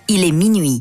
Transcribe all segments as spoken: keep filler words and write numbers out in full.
il est minuit.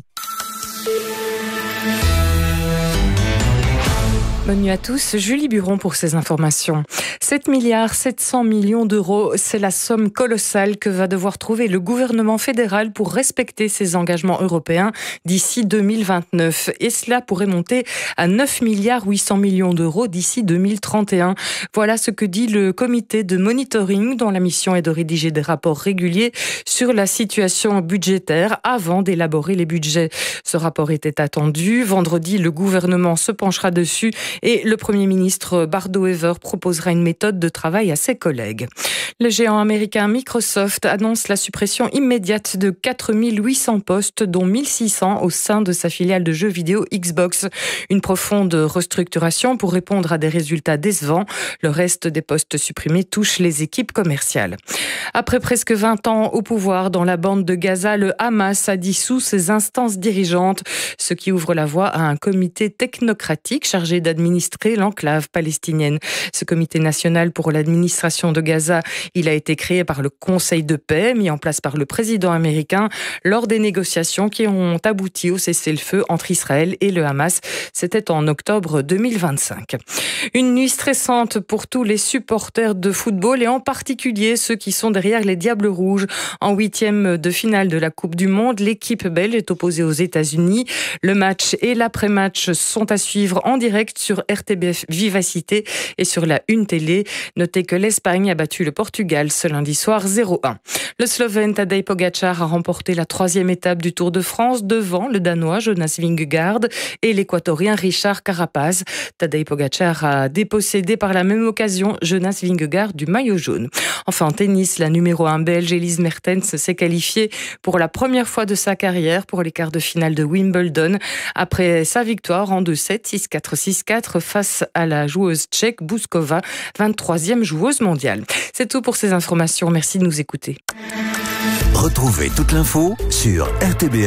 Bonne nuit à tous, Julie Buron pour ces informations. sept milliards sept cents millions d'euros, c'est la somme colossale que va devoir trouver le gouvernement fédéral pour respecter ses engagements européens d'ici deux mille vingt-neuf. Et cela pourrait monter à neuf milliards huit cents millions d'euros d'ici deux mille trente et un. Voilà ce que dit le comité de monitoring dont la mission est de rédiger des rapports réguliers sur la situation budgétaire avant d'élaborer les budgets. Ce rapport était attendu. Vendredi, le gouvernement se penchera dessus et le Premier ministre Bardo-Wever proposera une méthode de travail à ses collègues. Le géant américain Microsoft annonce la suppression immédiate de quatre mille huit cents postes, dont mille six cents au sein de sa filiale de jeux vidéo Xbox. Une profonde restructuration pour répondre à des résultats décevants. Le reste des postes supprimés touche les équipes commerciales. Après presque vingt ans au pouvoir dans la bande de Gaza, le Hamas a dissous ses instances dirigeantes, ce qui ouvre la voie à un comité technocratique chargé d'administrer l'enclave palestinienne. Ce comité national pour l'administration de Gaza, il a été créé par le Conseil de paix, mis en place par le président américain lors des négociations qui ont abouti au cessez-le-feu entre Israël et le Hamas. C'était en octobre deux mille vingt-cinq. Une nuit stressante pour tous les supporters de football et en particulier ceux qui sont derrière les Diables Rouges. En huitième de finale de la Coupe du Monde, l'équipe belge est opposée aux États-Unis. Le match et l'après-match sont à suivre en direct sur R T B F Vivacité et sur la Une Télé. Notez que l'Espagne a battu le Portugal ce lundi soir zéro un. Le Slovène Tadej Pogačar a remporté la troisième étape du Tour de France devant le Danois Jonas Vingegaard et l'Équatorien Richard Carapaz. Tadej Pogačar a dépossédé par la même occasion Jonas Vingegaard du maillot jaune. Enfin en tennis, la numéro un belge Elise Mertens s'est qualifiée pour la première fois de sa carrière pour les quarts de finale de Wimbledon après sa victoire en deux sept, six quatre, six quatre face à la joueuse tchèque Bouskova, vingt-troisième joueuse mondiale. C'est tout pour ces informations. Merci de nous écouter. Retrouvez toute l'info sur R T B